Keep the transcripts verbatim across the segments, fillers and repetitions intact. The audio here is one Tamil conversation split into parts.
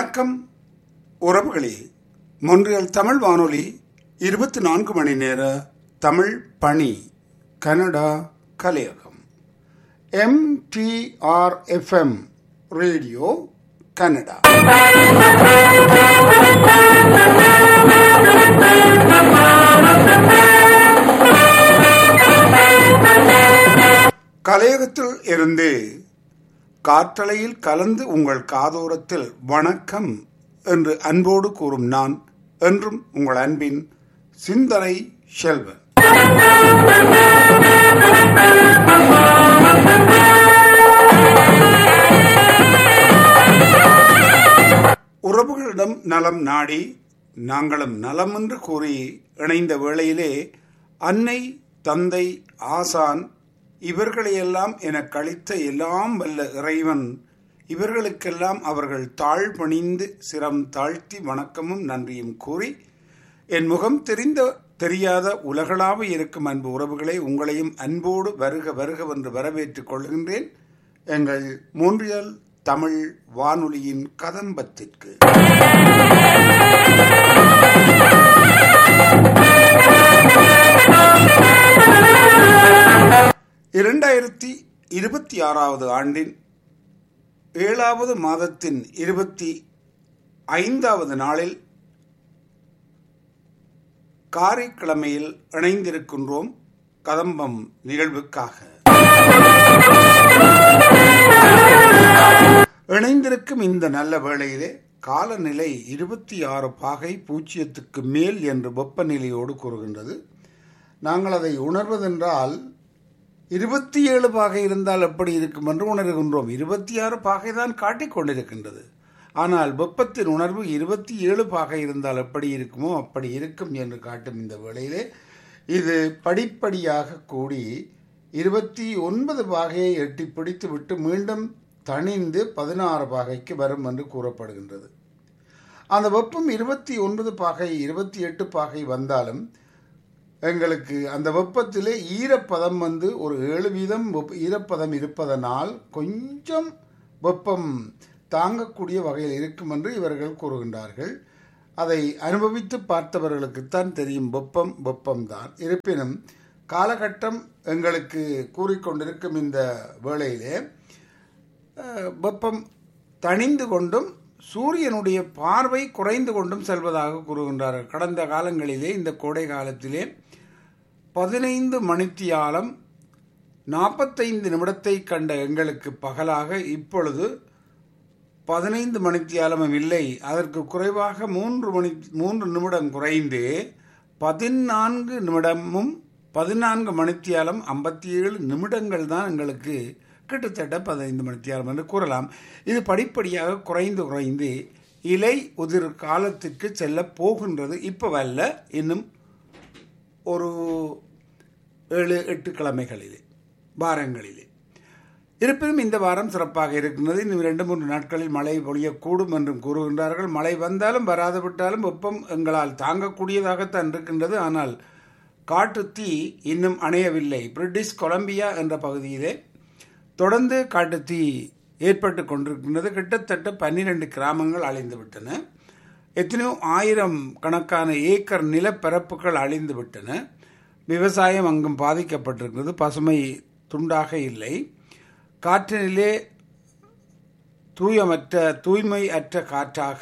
வணக்கம் உறவுகளே. மொன்றியல் தமிழ் வானொலி இருபத்தி நான்கு மணி நேர தமிழ் பணி Canada கலையகம் M D R F M radio Canada. கலையகத்தில் இருந்து காற்றலையில் கலந்து உங்கள் காதோரத்தில் வணக்கம் என்று அன்போடு கூறும் நான் என்றும் உங்கள் அன்பின் சிந்தனை செல்வன். உறவுகளிடம் நலம் நாடி நாங்களும் நலம் என்று கூறி இணைந்த வேளையிலே அன்னை, தந்தை, ஆசான் இவர்களையெல்லாம் எனக் கழித்த எல்லாம் வல்ல இறைவன் இவர்களுக்கெல்லாம் அவர்கள் தாழ் பணிந்து சிரம் தாழ்த்தி வணக்கமும் நன்றியும் கூறி என் முகம் தெரிந்த தெரியாத உலகளாக இருக்கும் அன்பு உறவுகளை உங்களையும் அன்போடு வருக வருகவென்று வரவேற்றுக் கொள்கின்றேன் எங்கள் மொன்றியல் தமிழ் வானொலியின் கதம்பத்திற்கு. இரண்டாயிரத்தி இருபத்தி ஆறாவது ஆண்டின் ஏழாவது மாதத்தின் இருபத்தி ஐந்தாவது நாளில் காரைக்கிழமையில் இணைந்திருக்கின்றோம் கதம்பம் நிகழ்வுக்காக. இணைந்திருக்கும் இந்த நல்ல வேளையிலே காலநிலை இருபத்தி ஆறு பாகை பூஜ்ஜியத்துக்கு மேல் என்று வெப்பநிலையோடு கூறுகின்றது. நாங்கள் அதை உணர்வதென்றால் இருபத்தி ஏழு பாகை இருந்தால் எப்படி இருக்கும் என்று உணர்கின்றோம். இருபத்தி ஆறு பாகை தான் காட்டிக் கொண்டிருக்கின்றது. ஆனால் வெப்பத்தின் உணர்வு இருபத்தி ஏழு பாகை இருந்தால் எப்படி இருக்குமோ அப்படி இருக்கும் என்று காட்டும் இந்த வேளையிலே இது படிப்படியாக கூடி இருபத்தி ஒன்பது பாகையை எட்டி பிடித்து விட்டு மீண்டும் தணிந்து பதினாறு பாகைக்கு வரும் என்று கூறப்படுகின்றது. அந்த வெப்பம் இருபத்தி ஒன்பது பாகை இருபத்தி எட்டு பாகை வந்தாலும் எங்களுக்கு அந்த வெப்பத்திலே ஈரப்பதம் வந்து ஒரு ஏழு வீதம் ஈரப்பதம் இருப்பதனால் கொஞ்சம் வெப்பம் தாங்கக்கூடிய வகையில் இருக்கும் என்று இவர்கள் கூறுகின்றார்கள். அதை அனுபவித்து பார்த்தவர்களுக்குத்தான் தெரியும் வெப்பம் வெப்பம்தான். இருப்பினும் காலகட்டம் எங்களுக்கு கூறிக்கொண்டிருக்கும் இந்த வேளையிலே வெப்பம் தணிந்து கொண்டும் சூரியனுடைய பார்வை குறைந்து கொண்டும் செல்வதாக கூறுகின்றார்கள். கடந்த காலங்களிலே இந்த கோடை காலத்திலே பதினைந்து மணித்தியாலம் நாற்பத்தைந்து நிமிடத்தை கண்ட எங்களுக்கு பகலாக இப்பொழுது பதினைந்து மணித்தியாலமும் இல்லை, அதற்கு குறைவாக மூன்று மணி மூன்று நிமிடம் குறைந்து பதினான்கு நிமிடமும் பதினான்கு மணித்தியாலம் ஐம்பத்தி ஏழு நிமிடங்கள் தான் எங்களுக்கு கிட்டத்தட்ட பதினைந்து மணித்தியாலம் என்று கூறலாம். இது படிப்படியாக குறைந்து குறைந்து இலை உதிர் காலத்திற்கு செல்ல போகின்றது. இப்போ வரல, இன்னும் ஒரு ஏழு எட்டு கிழமைகளிலே வாரங்களிலே. இருப்பினும் இந்த வாரம் சிறப்பாக இருக்கின்றது. இன்னும் இரண்டு மூன்று நாட்களில் மழை பொழியக்கூடும் என்றும் கூறுகின்றார்கள். மழை வந்தாலும் வராது விட்டாலும் வெப்பம் எங்களால் தாங்கக்கூடியதாகத்தான் இருக்கின்றது. ஆனால் காட்டு தீ இன்னும் அணையவில்லை. பிரிட்டிஷ் கொலம்பியா என்ற பகுதியிலே தொடர்ந்து காட்டு தீ ஏற்பட்டு கொண்டிருக்கின்றது. கிட்டத்தட்ட பன்னிரண்டு கிராமங்கள் அழிந்து விட்டன. எத்தனையோ ஆயிரம் கணக்கான ஏக்கர் நிலப்பரப்புகள் அழிந்து விட்டன. விவசாயம் அங்கும் பாதிக்கப்பட்டிருக்கிறது. பசுமை துண்டாக இல்லை. காற்றினிலே தூயமற்ற தூய்மை அற்ற காற்றாக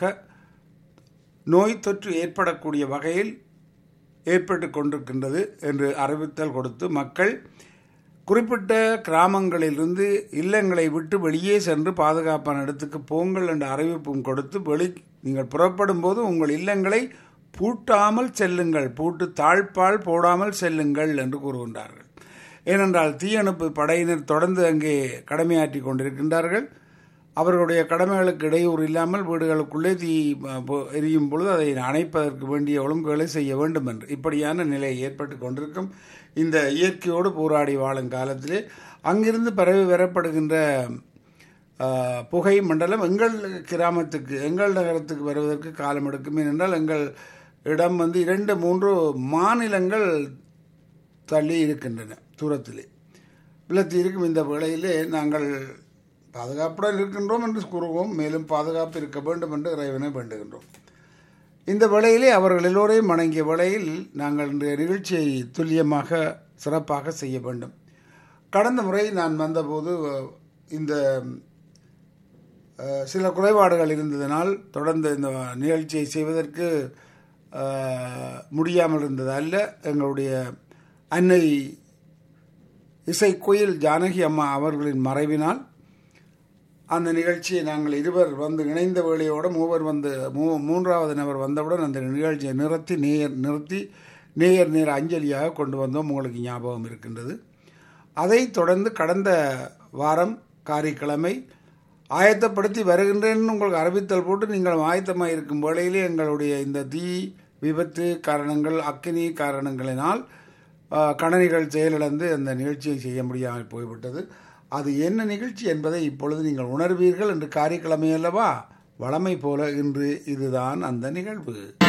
நோய் தொற்று ஏற்படக்கூடிய வகையில் ஏற்பட்டு கொண்டிருக்கின்றது என்று அறிவித்தல் கொடுத்து மக்கள் குறிப்பிட்ட கிராமங்களிலிருந்து இல்லங்களை விட்டு வெளியே சென்று பாதுகாப்பான இடத்துக்கு போங்கள் என்ற அறிவிப்பும் கொடுத்து வெளி நீங்கள் புறப்படும் போது உங்கள் இல்லங்களை பூட்டாமல் செல்லுங்கள், பூட்டு தாழ்பால் போடாமல் செல்லுங்கள் என்று கூறுகின்றார்கள். ஏனென்றால் தீயணைப்பு படையினர் தொடர்ந்து அங்கே கடமையாற்றி கொண்டிருக்கின்றார்கள். அவர்களுடைய கடமைகளுக்கு இடையூறு இல்லாமல் வீடுகளுக்குள்ளே தீ எரியும் பொழுது அதை அணைப்பதற்கு வேண்டிய ஒழுங்குகளை செய்ய வேண்டும் என்று இப்படியான நிலை ஏற்பட்டு கொண்டிருக்கும். இந்த இயற்கையோடு போராடி வாழும் காலத்திலே அங்கிருந்து பரவி வரப்படுகின்ற புகை மண்டலம் எங்கள் கிராமத்துக்கு எங்கள் நகரத்துக்கு வருவதற்கு காலம் எடுக்கும். ஏனென்றால் எங்கள் இடம் வந்து இரண்டு மூன்று மாநிலங்கள் தள்ளி இருக்கின்றன, தூரத்திலே விலத்தி இருக்கும். இந்த வேளையிலே நாங்கள் பாதுகாப்புடன் இருக்கின்றோம் என்று கூறுவோம். மேலும் பாதுகாப்பு இருக்க வேண்டும் என்று இறைவனை வேண்டுகின்றோம். இந்த வேளையிலே அவர்கள் எல்லோரையும் வணங்கிய வேளையில் நாங்கள் இன்றைய நிகழ்ச்சியை துல்லியமாக சிறப்பாக செய்ய வேண்டும். கடந்த முறை நான் வந்தபோது இந்த சில குறைபாடுகள் இருந்ததனால் தொடர்ந்து இந்த நிகழ்ச்சியை செய்வதற்கு முடியாமல் இருந்தது அல்ல. எங்களுடைய அன்னை இசைக்குயில் ஜானகி அம்மா அவர்களின் மறைவினால் அந்த நிகழ்ச்சியை நாங்கள் இருவர் வந்து இணைந்த வேளையோடு மூவர் வந்து மூ மூன்றாவது நபர் வந்தவுடன் அந்த நிகழ்ச்சியை நிறுத்தி நேயர் நிறுத்தி நேயர் நேர அஞ்சலியாக கொண்டு வந்தோம். உங்களுக்கு ஞாபகம் இருக்கின்றது. அதை தொடர்ந்து கடந்த வாரம் காரிக்கிழமை ஆயத்தப்படுத்தி வருகின்றேன்னு உங்களுக்கு அறிவித்தல் போட்டு நீங்கள் ஆயத்தமாக இருக்கும் வேளையிலே எங்களுடைய இந்த தீ விபத்து காரணங்கள் அக்கினி காரணங்களினால் கணனிகள் செயலிழந்து அந்த நிகழ்ச்சியை செய்ய முடியாமல் போய்விட்டது. அது என்ன நிகழ்ச்சி என்பதை இப்பொழுது நீங்கள் உணர்வீர்கள் என்று காரிக்கிழமை அல்லவா வழமை போல இன்று இதுதான் அந்த நிகழ்வு.